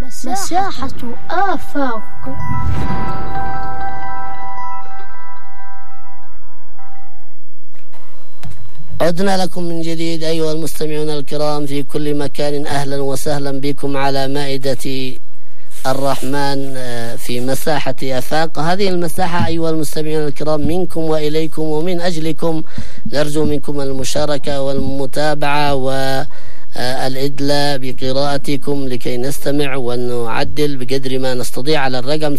مساحة آفاق. عدنا لكم من جديد أيها المستمعون الكرام في كل مكان. أهلا وسهلا بكم على مائدة الرحمن في مساحة آفاق. هذه المساحة أيها المستمعون الكرام منكم وإليكم ومن أجلكم. نرجو منكم المشاركة والمتابعة والإدلاء بقراءتكم لكي نستمع ونعدل بقدر ما نستطيع على الرقم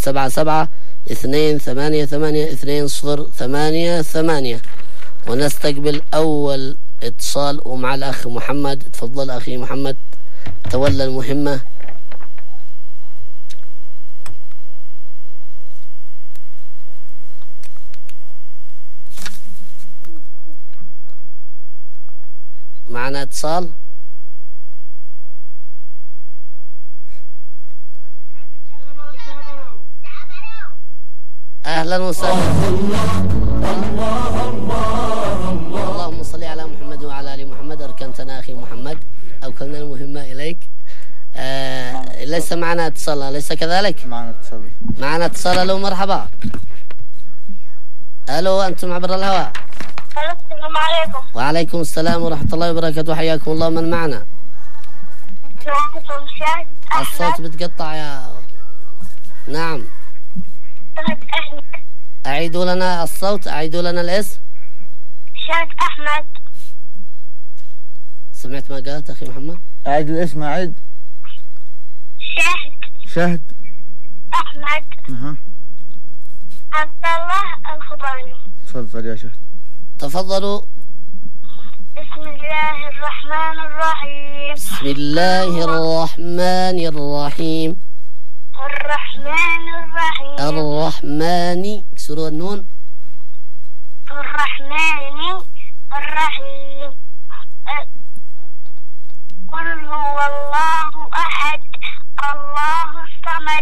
77-288-2088. ونستقبل أول اتصال ومع الأخ محمد. تفضل أخي محمد، تولى المهمة. معنا اتصال. أهلا وسهلا. اللهم صل على محمد وعلى آل محمد. أركنتنا أخي محمد، أوكلنا المهمة إليك. ليس معنا اتصال، أليس كذلك؟ معنا اتصال. ألو مرحبا. ألو أنتم عبر الهواء. السلام عليكم. وعليكم السلام ورحمة الله وبركاته. حياكم الله. من معنا؟ الصوت بتقطع يا نعم. أعيدوا لنا الصوت، أعيدوا لنا الاسم. شهد أحمد. سمعت ما قالت أخي محمد؟ أعيد الاسم. أعيد. شهد أحمد. عبد الله الخضراني. تفضل يا شهد. تفضلوا. بسم الله الرحمن الرحيم. بسم الله الرحمن الرحيم. الرحمن الرحيم. الرحمن اكسروا النون. الرحمن الرحيم. قل هو الله أحد الله الصمد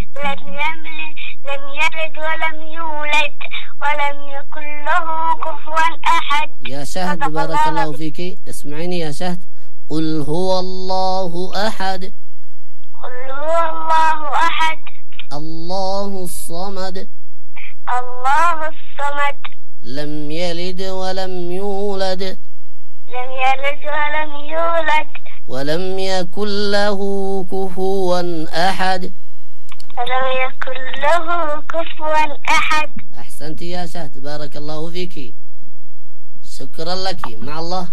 لم يلد ولم يولد ولم يكن له كفوا أحد. يا شهد بارك الله فيك. اسمعيني يا شهد. قل هو الله أحد. قل هو الله أحد الله الصمد الله الصمد لم يلد ولم يولد لم يلد ولم يولد ولم يكن له كفوا أحد. ولم يكن له كفوا أحد. أحسنت يا شهد بارك الله فيك. شكرا لك. مع الله.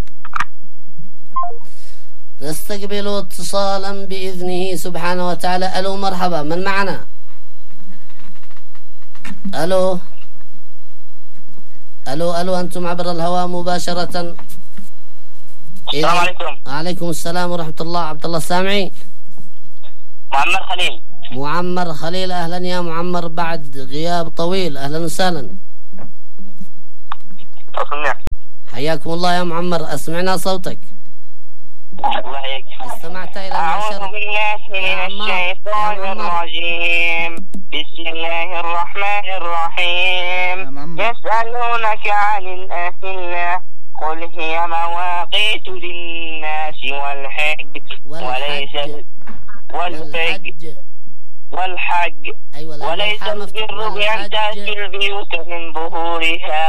نستقبل اتصالا بإذنه سبحانه وتعالى. ألو مرحبا. من معنا؟ ألو ألو ألو أنتم عبر الهواء مباشرة. السلام عليكم. وعليكم السلام ورحمة الله. عبد الله السامعي. معمر خليل. معمر خليل. أهلا يا معمر بعد غياب طويل. أهلا وسهلا. حياكم الله يا معمر. أسمعنا صوتك. الله يحييك. استمعت إلى أعوذ بالله من الشيطان الرجيم. بسم الله الرحمن الرحيم. يسألونك عن الأهلة قل هي مواقيت للناس والحج والحج وليس البر بأن تأتي البيوت من ظهورها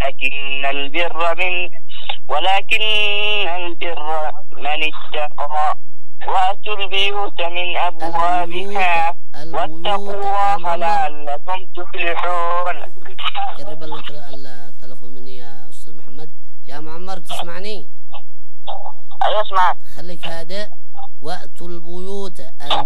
ولكن البر من اتقى وأتوا البيوت من أبوابها واتقوا الله لعلكم تفلحون. قرب التلفون مني يا أستاذ محمد. يا معمر تسمعني؟ أيوة أسمعك. خليك هادئ. وأتوا البيوت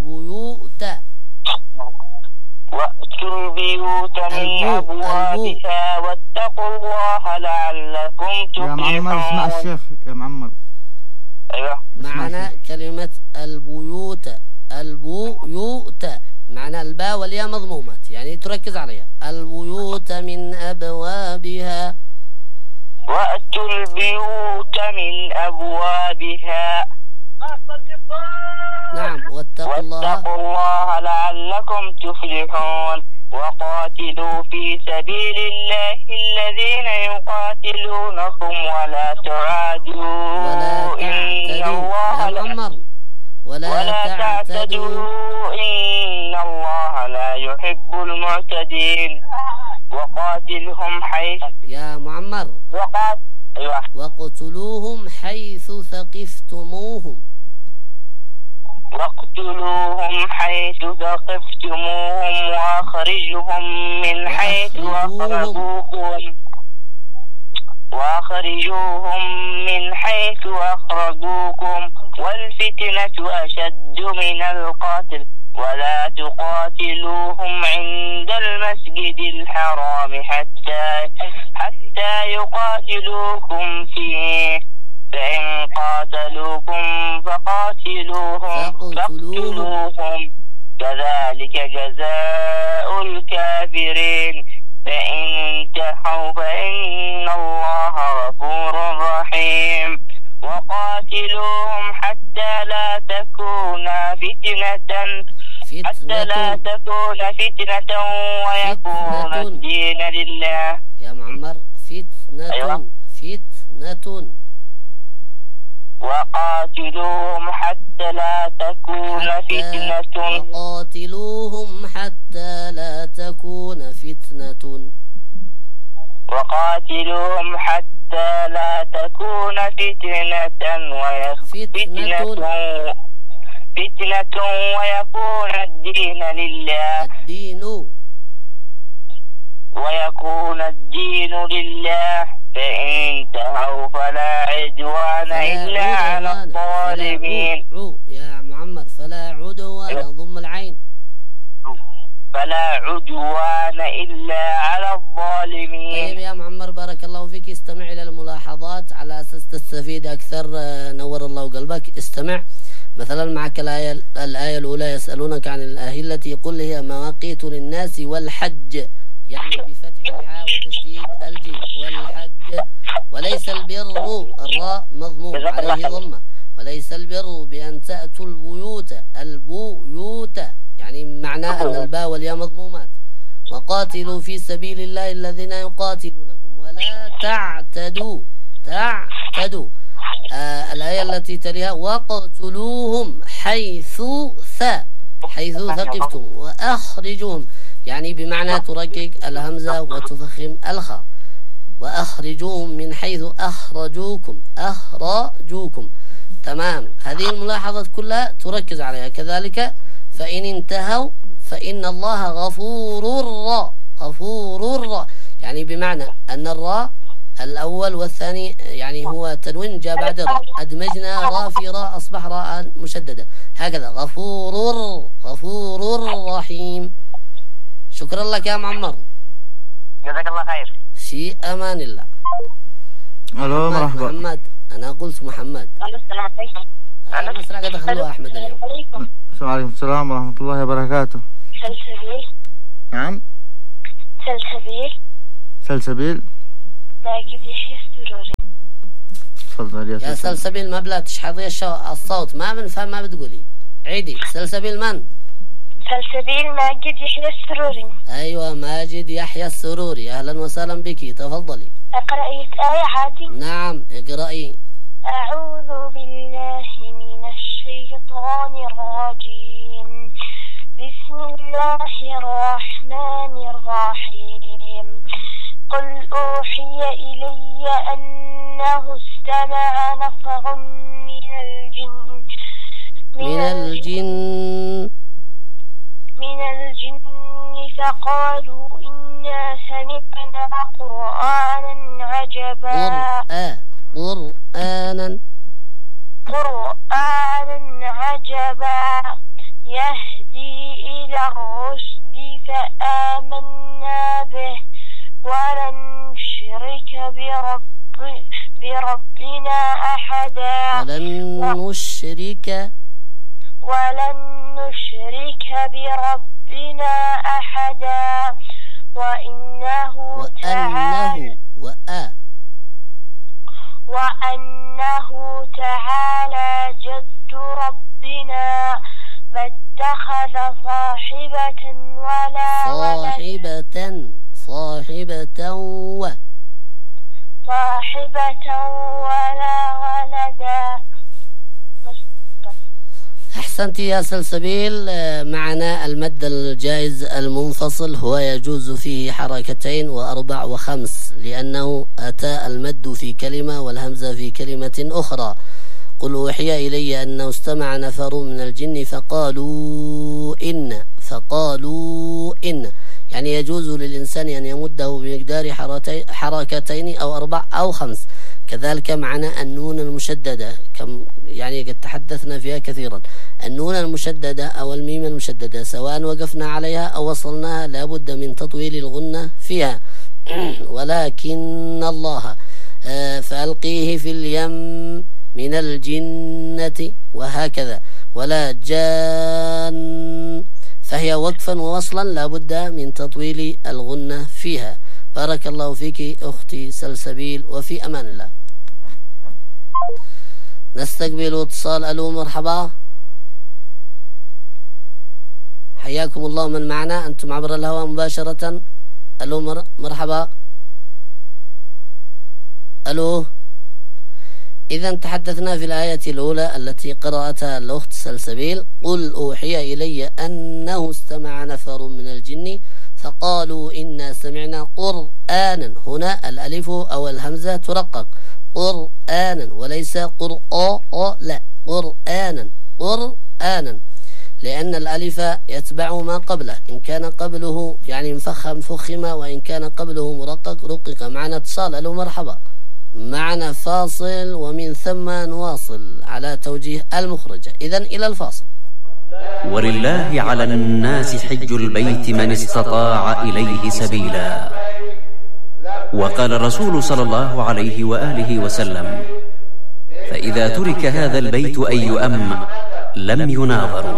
وأتوا البيوت من أبوابها واتقوا الله لعلكم تفلحون. يا معمر اسمع الشيخ. يا معمر. أيوة. معنا كلمة البيوت. معنى الباء والياء مضمومات، يعني تركز عليها. البيوت من أبوابها. وأتوا البيوت من أبوابها. نعم. واتقوا الله لعلكم تفلحون. وقاتلوا في سبيل الله الذين يقاتلونكم ولا تعادوا. ولا تعتدوا. إن الله لا يحب المعتدين وقاتلهم حيث يا معمر أيوة. وقتلوهم حيث ثقفتموهم. واقتلوهم حيث ثقفتموهم وأخرجوهم من حيث أخرجوكم والفتنة أشد من القتل ولا تقاتلوهم عند المسجد الحرام حتى يقاتلوكم فيه فإن قاتلوكم فاقتلوهم كذلك جزاء الكافرين فإن انتهوا فإن الله غفور رحيم وقاتلوهم حتى لا تكون فتنة ويكون الدين لله. يا معمر فتنة. أيوة. فتنة. وقاتلوهم حتى لا تكون فتنة. وقاتلوهم حتى لا تكون فتنة. وقاتلوهم حتى لا تكون فتنة ويكون الدين لله. ويكون الدين لله فإن انتهوا فلا عدوان إلا على الظالمين. يا معمر فلا عدوان ضم العين. فلا عدوان إلا على الظالمين. طيب يا معمر بارك الله فيك، استمع إلى الملاحظات على أساس تستفيد أكثر. نور الله قلبك. استمع مثلا معك الآية الأولى يسألونك عن الأهلة قل هي مواقيت للناس والحج، يعني بفتح الحاء وتشديد الجيم والحج. وليس البر الراء مضموم عليه ضمة. وليس البر بأن تأتوا البيوت يعني معناه أن الباء والياء مضمومات. وقاتلوا في سبيل الله الذين يقاتلونكم ولا تعتدوا. الآية التي تليها وقتلوهم حيث ثقفتم وأخرجوهم، يعني بمعنى ترقق الهمزة وتفخم الخاء. وأخرجوهم من حيث أخرجوكم. تمام. هذه الملاحظات كلها تركز عليها. كذلك فإن انتهوا فإن الله غفور يعني بمعنى أن الراء الأول والثاني يعني هو تنوين جاء بعد راء، أدمجنا راء في راء أصبح راء مشددة. هكذا غفور رحيم. شكرا لك يا معمر. جزاك الله خير. في أمان الله. الو مرحبا. محمد. أنا قلت محمد. السلام عليكم. أنا مسرع دخلوا أحمد اليوم. السلام عليكم. السلام ورحمة الله وبركاته. سلسبيل. نعم. سلسبيل. ماجد يحيى السروري. تفضل يا سلسبيل ما بلا تشحذي الصوت ما بنفهم ما بتقولي. عيدي. سلسبيل من؟ سلسبيل ماجد يحيى السروري. أيوة ماجد يحيى السروري، أهلا وسهلا بك، تفضلي. أقرأ آية عادي؟ نعم اقرأي. أعوذ بالله من الشيطان الرجيم. بسم الله الرحمن الرحيم. قل أوحي إلي أنه استمع نفر من الجن فقالوا إنا سمعنا قرآنا عجبا يهدي إلى الرشد فآمنا به ولن نشرك بربنا أحدا. ولن نشرك بربنا أحدا. وأنه تعالى جد ربنا ما اتخذ صاحبة ولا ولدا. أحسنت يا سلسبيل. معنا المد الجائز المنفصل هو يجوز فيه حركتين وأربع وخمس، لأنه أتى المد في كلمة والهمزة في كلمة أخرى. قل أوحي إلي أنه استمع نفر من الجن فقالوا إن، يعني يجوز للإنسان أن يمده بمقدار حركتين أو أربع أو خمس. كذلك معنا النون المشددة، يعني قد تحدثنا فيها كثيرا. النون المشددة أو الميم المشددة سواء وقفنا عليها أو وصلناها لابد من تطويل الغنة فيها. ولكن الله فألقيه في اليم من الجنة وهكذا، ولا جان، فهي وقفا ووصلا لابد من تطويل الغنة فيها. بارك الله فيك أختي سلسبيل، وفي أمان الله. نستقبل اتصال. ألو مرحبا، حياكم الله. من معنا؟ أنتم عبر الهواء مباشرة. ألو مرحبا. ألو. إذا تحدثنا في الآية الأولى التي قرأتها الأخت سلسبيل: قل أوحي إلي أنه استمع نفر من الجن فقالوا إنا سمعنا قرآنا. هنا الألف أو الهمزة ترقق، قرآنا، وليس لا، قرآنا، لأن الألف يتبع ما قبله. إن كان قبله يعني مفخم فخم، وإن كان قبله مرقق رقق. معنا اتصال. ألو مرحبا. معنا فاصل ومن ثم نواصل على توجيه المخرجة. إذن إلى الفاصل. ولله على الناس حج البيت من استطاع إليه سبيلا. وقال الرسول صلى الله عليه وآله وسلم: فإذا ترك هذا البيت أن يؤم لم يناظروا.